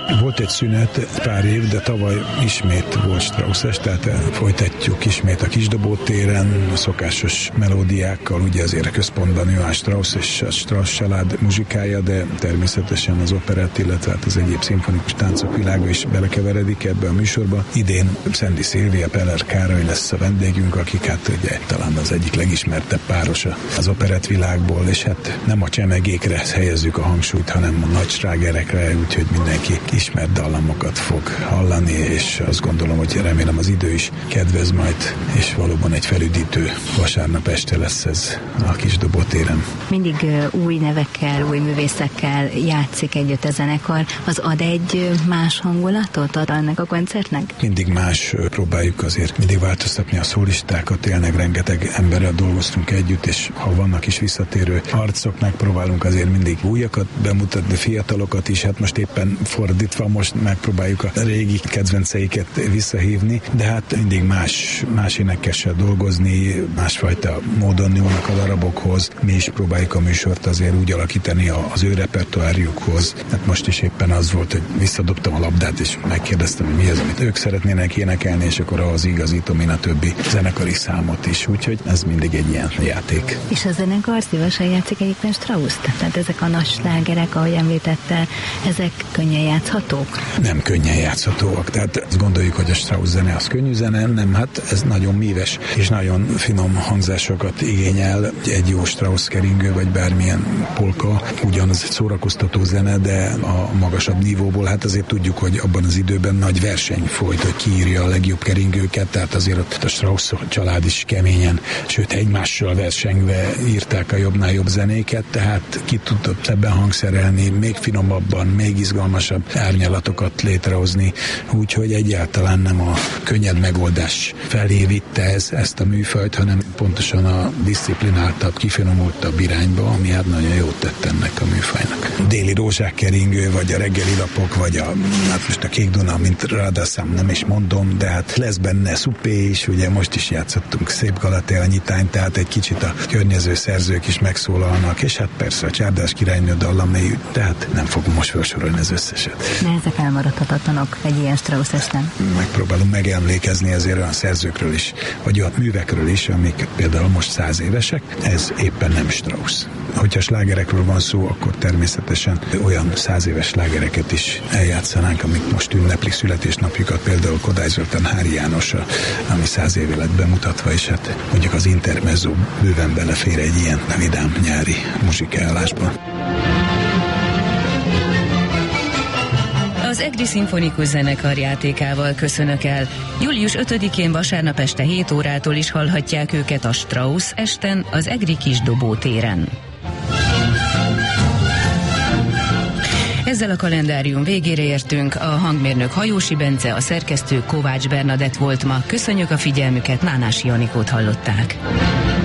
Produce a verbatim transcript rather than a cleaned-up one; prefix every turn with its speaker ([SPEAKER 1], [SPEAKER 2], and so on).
[SPEAKER 1] Volt egy szünet, pár év, de tavaly ismét volt Strauss-es, tehát folytatjuk ismét a Kisdobó téren, a szokásos melódiákkal, ugye azért a központban ő a Strauss és a Strauss család muzsikája, de természetesen az operett, illetve hát az egyéb szimfonikus táncok világa is belekeveredik ebbe a műsorba. Idén Szendi Szilvia, Peller Károly lesz a vendégünk, akik hát ugye talán az egyik legismertebb párosa az operett világból, és hát nem a csemegékre helyezzük a hangsúlyt, hanem a nagy slágerekre, úgyhogy mindenki ismert dallamokat fog hallani, és azt gondolom, hogy remélem az idő is kedvez majd, és valóban egy felüdítő vasárnap este lesz ez a Kisdobó téren.
[SPEAKER 2] Mindig uh, új nevekkel, új művészekkel játszik együtt a zenekar. Az ad egy más hangulatot ad ennek a koncertnek?
[SPEAKER 1] Mindig más, próbáljuk azért mindig változtatni a szólistákat, tényleg rengeteg emberrel dolgoztunk együtt, és ha vannak is visszatérő arcok, megpróbálunk azért mindig újakat bemutatni, fiatalokat is, hát most éppen fordítva, most megpróbáljuk a régi kedvenceiket visszahívni, de hát mindig más, más énekessel dolgozni, másfajta módon nyúlnak a darabokhoz. Mi is próbáljuk a műsort azért úgy alakítani az ő repertoárjukhoz. Hát most is éppen az volt, hogy visszadobtam a labdát, és megkérdeztem, hogy mi az, amit ők szeretnének énekelni, és akkor ahhoz igazítom én a többi zenekari számot is, úgyhogy ez mindig egy ilyen játék.
[SPEAKER 2] És a zenekar szívesen játszik egyébként Strauss-t? Tehát ezek a nagy slágerek, ahogy említette, ezek könnyen játszhatók?
[SPEAKER 1] Nem könnyen játszhatóak, tehát azt gondoljuk, hogy a Strauss zene az könnyű zene, nem, hát ez nagyon míves, és nagyon finom hangzásokat igényel, egy jó Strauss keringő, vagy bármilyen polka, ugyanaz egy szórakoztató zene, de a magasabb nívóból, hát azért tudjuk, hogy abban az időben nagy verseny folyt, hogy ki írja a legjobb keringőket, tehát azért ott a Strauss család is keményen, sőt egymással versengve írták a jobbnál jobb zenéket, tehát ki tudott ebben hangszerelni, még finomabban, még izgalmasabb árnyalatokat létrehozni, úgyhogy egyáltalán nem a könnyed megoldás felé vitte ez, ezt a műfajt, hanem pontosan a disziplináltabb, kifinomultabb irányba, ami hát nagyon jót tett ennek a műfajnak. Déli rózsák keringő, vagy a reggeli lapok, vagy a, hát most a Kék Duna, mint ráadászám nem is mondom, de hát lesz benne szupé is, ugye most is játszottunk Szép Galatea nyitány, tehát egy kicsit a környező szerzők is megszólalnak, és hát persze a Csárdás királynő dallamai, tehát nem fogom most felsorolni az összeset.
[SPEAKER 2] De ezek elmaradhatatlanok egy ilyen Strauss esten.
[SPEAKER 1] Megpróbálunk megemlékezni azért olyan szerzőkről is, vagy olyan művekről is, amik például most száz évesek, ez éppen nem Strauss. Hogyha slágerekről van szó, akkor természetesen olyan száz éves slágereket is eljátszanánk, amik most ünneplik születésnapjukat, például Kodály Zoltán Hári János, ami száz éve lett bemutatva, és hát mondjuk az intermezzo bőven belefér egy ilyen vidám nyári muzsikálásba.
[SPEAKER 3] Az Egri Szimfonikus Zenekar játékával köszönök el. július ötödikén vasárnap este hét órától is hallhatják őket a Strauss esten az Egri Kisdobó téren. Ezzel a kalendárium végére értünk, a hangmérnök Hajósi Bence, a szerkesztő Kovács Bernadett volt ma. Köszönjük a figyelmüket, Nánási Anikót hallották.